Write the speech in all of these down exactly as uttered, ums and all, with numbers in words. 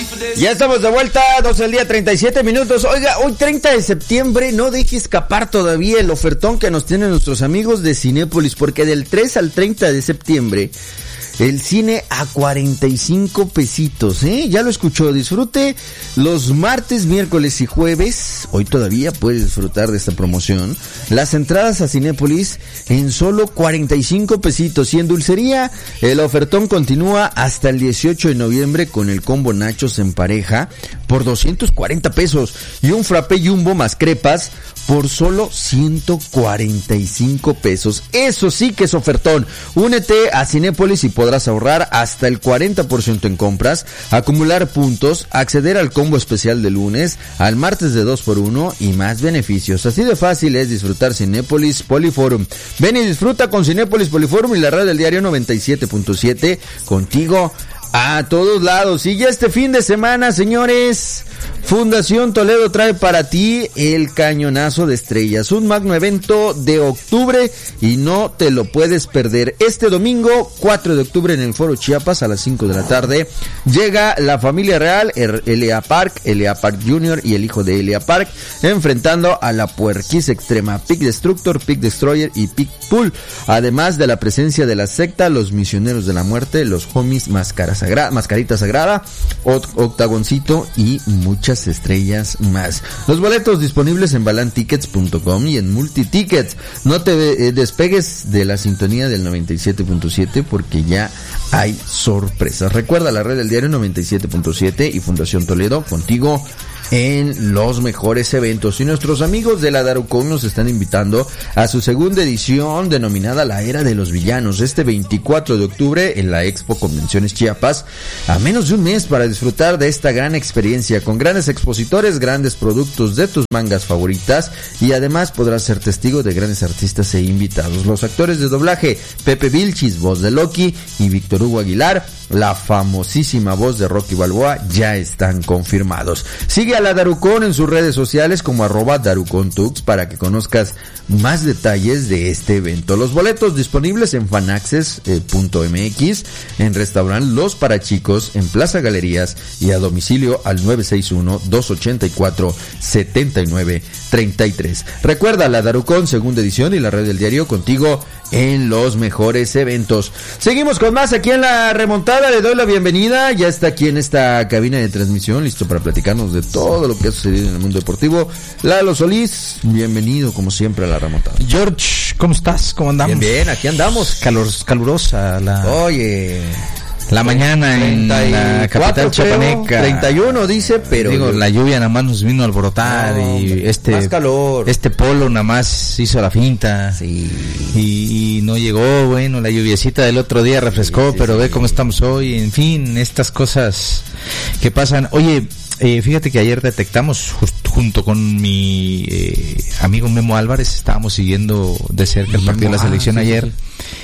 Ya estamos de vuelta, doce del día, treinta y siete minutos. Oiga, hoy treinta de septiembre, no deje escapar todavía el ofertón que nos tienen nuestros amigos de Cinépolis, porque del tres al treinta de septiembre, el cine a cuarenta y cinco pesitos, ¿eh? Ya lo escuchó, disfrute los martes, miércoles y jueves. Hoy todavía puede disfrutar de esta promoción. Las entradas a Cinépolis en solo cuarenta y cinco pesitos. Y en dulcería, el ofertón continúa hasta el dieciocho de noviembre con el combo nachos en pareja por doscientos cuarenta pesos. Y un frappé jumbo más crepas por solo ciento cuarenta y cinco pesos. Eso sí que es ofertón. Únete a Cinépolis y podrás ahorrar hasta el cuarenta por ciento en compras, acumular puntos, acceder al combo especial de lunes, al martes de dos por uno y más beneficios. Así de fácil es disfrutar Cinépolis Poliforum. Ven y disfruta con Cinépolis Poliforum y la radio del diario noventa y siete punto siete, contigo a todos lados. Y ya este fin de semana, señores, Fundación Toledo trae para ti el Cañonazo de Estrellas, un magno evento de octubre y no te lo puedes perder. Este domingo, cuatro de octubre, en el Foro Chiapas a las cinco de la tarde, llega la familia real, L A Park, L A Park Junior y el hijo de L A Park, enfrentando a la puerquiza extrema, Pig Destructor, Pig Destroyer y Pig Pool, además de la presencia de la secta, los misioneros de la muerte, los homies Máscara Sagrada, Mascarita Sagrada, Octagoncito y muchas estrellas más. Los boletos disponibles en balan tickets punto com y en Multitickets. No te eh, despegues de la sintonía del noventa y siete punto siete porque ya hay sorpresas. Recuerda la red del diario noventa y siete punto siete y Fundación Toledo, contigo en los mejores eventos. Y nuestros amigos de la Darucón nos están invitando a su segunda edición denominada La Era de los Villanos, este veinticuatro de octubre en la Expo Convenciones Chiapas, a menos de un mes para disfrutar de esta gran experiencia con grandes expositores, grandes productos de tus mangas favoritas y además podrás ser testigo de grandes artistas e invitados. Los actores de doblaje Pepe Vilchis, voz de Loki, y Víctor Hugo Aguilar, la famosísima voz de Rocky Balboa, ya están confirmados. Sigue a la Darucón en sus redes sociales como arroba DarucónTux para que conozcas más detalles de este evento. Los boletos disponibles en fanaccess punto m x, en restaurante Los Parachicos, en Plaza Galerías y a domicilio al nueve seis uno, dos ocho cuatro, siete nueve tres tres. Recuerda la Darucón segunda edición y la red del diario, contigo en los mejores eventos. Seguimos con más aquí en La Remontada. Le doy la bienvenida. Ya está aquí en esta cabina de transmisión, listo para platicarnos de todo lo que ha sucedido en el mundo deportivo, Lalo Solís. Bienvenido como siempre a La Remontada. George, ¿cómo estás? ¿Cómo andamos? Bien, bien, aquí andamos. Calor, calurosa la... Oye... La mañana en la capital chiapaneca. treinta y uno dice, pero... Digo, la lluvia nada más nos vino a alborotar, no, y este... Más calor. Este polo nada más hizo la finta. Sí. Y, y no llegó, bueno, la lluviecita del otro día refrescó, sí, sí, pero sí, ve cómo estamos hoy. En fin, estas cosas que pasan. Oye, eh, fíjate que ayer detectamos, just, junto con mi eh, amigo Memo Álvarez, estábamos siguiendo de cerca el partido de la selección, ah, sí, ayer.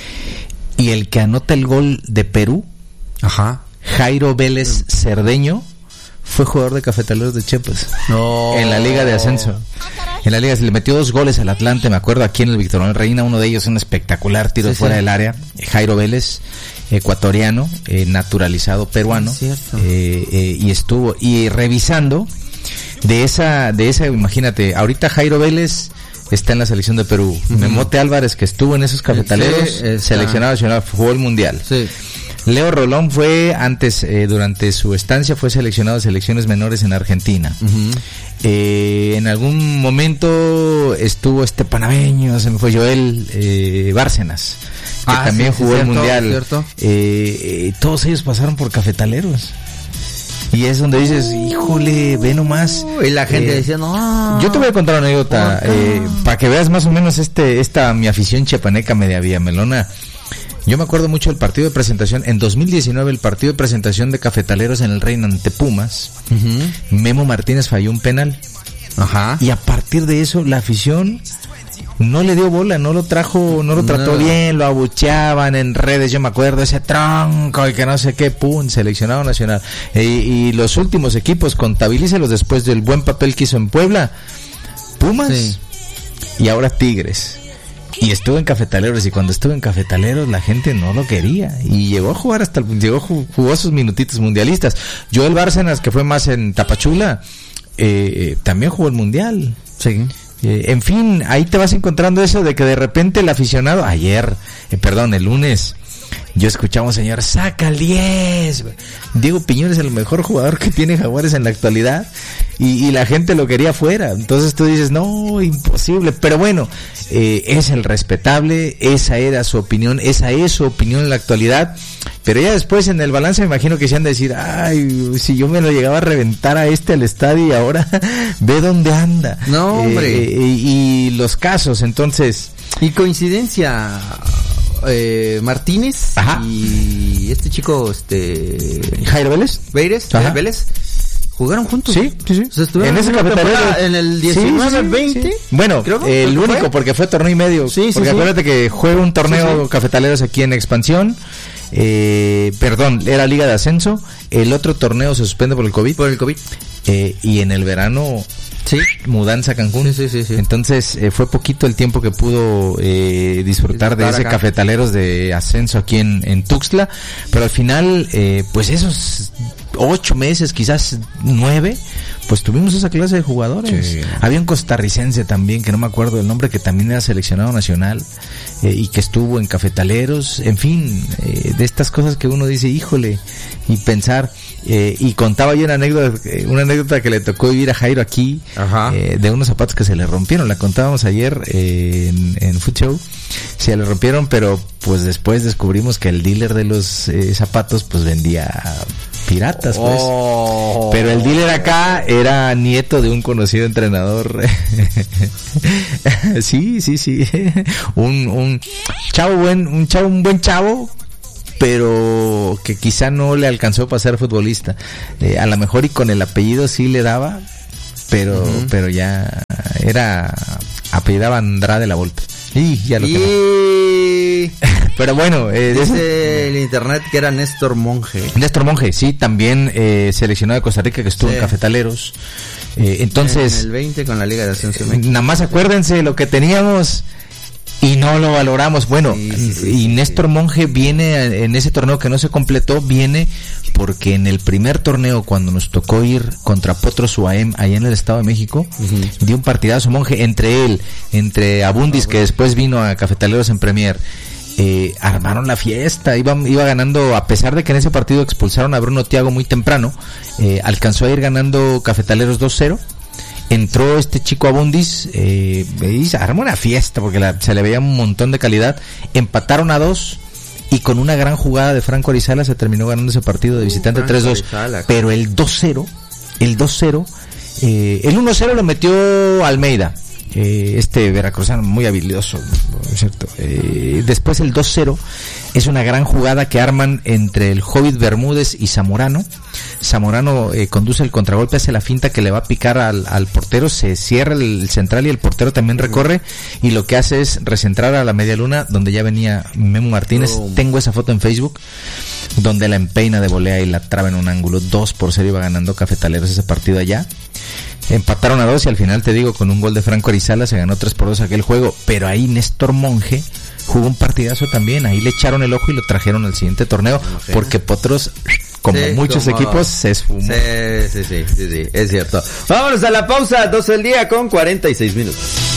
Sí. Y el que anota el gol de Perú, ajá, Jairo Vélez Cerdeño, fue jugador de Cafetaleros de Chiapas. No. En la Liga de Ascenso. En la Liga se le metió dos goles al Atlante, me acuerdo, aquí en el Victoriano Reina, uno de ellos un espectacular tiro, sí, fuera, sí, del área. Jairo Vélez, ecuatoriano, eh, naturalizado peruano, sí, eh, eh, y estuvo y revisando de esa de esa imagínate, ahorita Jairo Vélez está en la selección de Perú. Uh-huh. Memote Álvarez, que estuvo en esos Cafetaleros, sí, seleccionado nacional, jugó el mundial. Sí. Leo Rolón fue antes, eh, durante su estancia fue seleccionado de selecciones menores en Argentina. Uh-huh. Eh, en algún momento estuvo este panameño, se me fue Joel eh, Bárcenas, que ah, también sí, jugó sí, el cierto, mundial. ¿Cierto? Eh, eh, todos ellos pasaron por Cafetaleros. Y es donde dices, híjole, ve nomás. Y la gente eh, decía, no. Yo te voy a contar una anécdota, eh, para que veas más o menos este esta mi afición chiapaneca media villamelona. Yo me acuerdo mucho del partido de presentación, en dos mil diecinueve, el partido de presentación de Cafetaleros en el Reino ante Pumas. Uh-huh. Memo Martínez falló un penal. Ajá. Y a partir de eso, la afición no le dio bola, no lo trajo, no lo trató no. bien, lo abucheaban en redes, yo me acuerdo, ese tronco y que no sé qué, pum, seleccionado nacional. E, y los últimos equipos, contabilícelos después del buen papel que hizo en Puebla, Pumas, sí, y ahora Tigres. Y estuvo en Cafetaleros, y cuando estuvo en Cafetaleros la gente no lo quería, y llegó a jugar hasta el, llegó jugó sus minutitos mundialistas. Joel Bárcenas, que fue más en Tapachula, eh, también jugó el mundial. Sí. Eh, en fin, ahí te vas encontrando eso de que de repente el aficionado, ayer, eh, perdón, el lunes, yo escuchaba a un señor, saca el diez. Diego Piñón es el mejor jugador que tiene Jaguares en la actualidad, y, y la gente lo quería fuera. Entonces tú dices, no, imposible. Pero bueno, eh, es el respetable, esa era su opinión, esa es su opinión en la actualidad. Pero ya después en el balance me imagino que se han de decir, ay, si yo me lo llegaba a reventar a este al estadio y ahora ve dónde anda. No, hombre. Eh, eh, y los casos, entonces... Y coincidencia... Eh, Martínez. Ajá. Y este chico, este Jairo Vélez, Vélez, Jairo Vélez, jugaron juntos. Sí, sí, sí. O sea, en ese Cafetalero, en el diecinueve veinte. Sí, sí, sí. Bueno, creo, el único, fue? Porque fue torneo y medio. Sí, porque sí, acuérdate sí. que juega un torneo sí, sí. Cafetaleros aquí en expansión. Eh, perdón, era Liga de Ascenso. El otro torneo se suspende por el COVID. Por el COVID. Eh, y en el verano... Sí, mudanza a Cancún. Sí, sí, sí, sí. Entonces eh, fue poquito el tiempo que pudo eh, disfrutar de ese acá. Cafetaleros de ascenso aquí en, en Tuxtla, pero al final, eh, pues esos ocho meses, quizás nueve, pues tuvimos esa clase de jugadores. Sí. Había un costarricense también, que no me acuerdo del nombre, que también era seleccionado nacional eh, y que estuvo en Cafetaleros. En fin, eh, de estas cosas que uno dice, híjole, y pensar... Eh, y contaba yo una anécdota, una anécdota que le tocó vivir a Jairo aquí, eh, de unos zapatos que se le rompieron. La contábamos ayer eh, en, en Food Show. Se le rompieron, pero pues después descubrimos que el dealer de los eh, zapatos pues vendía piratas, pues. Oh. Pero el dealer acá era nieto de un conocido entrenador. sí, sí, sí. un un chavo buen, un chavo, un buen chavo, pero que quizá no le alcanzó para ser futbolista. Eh, a lo mejor y con el apellido sí le daba, pero uh-huh. pero ya era, apellidaba Andrade la Volpe. Y ya lo y... Pero bueno, eh, dice el internet que era Néstor Monge. Néstor Monge, sí, también eh, seleccionado de Costa Rica, que estuvo sí. en Cafetaleros. Eh, entonces, en el veinte con la Liga de Ascenso. Nada más acuérdense lo que teníamos y no lo valoramos. Bueno, sí, sí, sí, y Néstor sí. Monge viene en ese torneo que no se completó, viene porque en el primer torneo, cuando nos tocó ir contra Potros U A M allá en el Estado de México, uh-huh. dio un partidazo Monge, entre él, entre Abundis, uh-huh. que después vino a Cafetaleros en Premier. Eh, armaron la fiesta, iba, iba ganando, a pesar de que en ese partido expulsaron a Bruno Thiago muy temprano, eh, alcanzó a ir ganando Cafetaleros dos cero. Entró este chico Abundis, eh, y se armó una fiesta porque la, se le veía un montón de calidad. Empataron a dos y con una gran jugada de Franco Arizala se terminó ganando ese partido de visitante uh, tres dos. Pero el dos cero, el dos cero, eh, el uno cero lo metió Almeida, eh, este veracruzano muy habilidoso, ¿cierto? Eh, después el dos cero es una gran jugada que arman entre el Hobbit Bermúdez y Zamorano. Zamorano eh, conduce el contragolpe, hace la finta que le va a picar al, al portero, se cierra el, el central y el portero también recorre, y lo que hace es recentrar a la media luna donde ya venía Memo Martínez. Oh. Tengo esa foto en Facebook donde la empeina de volea y la traba en un ángulo. Dos por cero iba ganando Cafetaleros ese partido allá. Empataron a dos y al final, te digo, con un gol de Franco Arizala se ganó tres por dos aquel juego. Pero ahí Néstor Monge jugó un partidazo también, ahí le echaron el ojo y lo trajeron al siguiente torneo, okay. porque Potros, como sí, muchos como... equipos, se esfumó. Sí, sí, sí, sí, sí, es cierto. Vámonos a la pausa, doce del día con cuarenta y seis minutos.